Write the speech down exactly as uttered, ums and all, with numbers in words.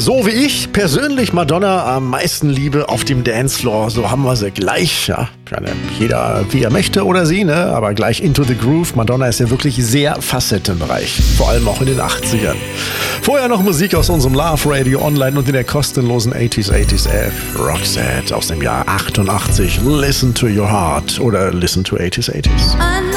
So wie ich persönlich Madonna am meisten liebe auf dem Dancefloor, so haben wir sie gleich, ja, jeder wie er möchte oder sie, ne, aber gleich into the groove. Madonna ist ja wirklich sehr facettenreich, vor allem auch in den achtzigern. Vorher noch Musik aus unserem Love Radio Online und in der kostenlosen achtziger achtziger F, Roxette aus dem Jahr achtundachtzig, Listen to Your Heart oder Listen to achtziger achtziger.